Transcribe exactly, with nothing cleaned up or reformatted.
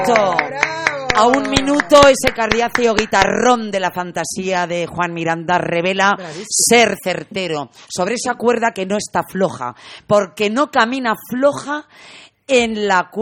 A un minuto, ese cardiáceo guitarrón de la fantasía de Juan Miranda revela Bravísimo. Ser certero sobre esa cuerda que no está floja, porque no camina floja en la cuerda.